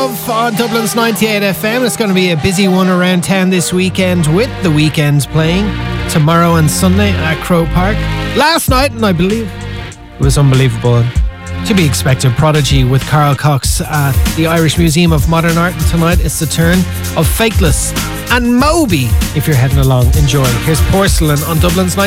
Love on Dublin's 98 FM. It's going to be a busy one around town this weekend with The Weeknd playing tomorrow and Sunday at Croke Park. Last night, and I believe it was unbelievable. To be expected, Prodigy with Carl Cox at the Irish Museum of Modern Art. And tonight it's the turn of Fakeless and Moby. If you're heading along, enjoy. Here's Porcelain on Dublin's 98.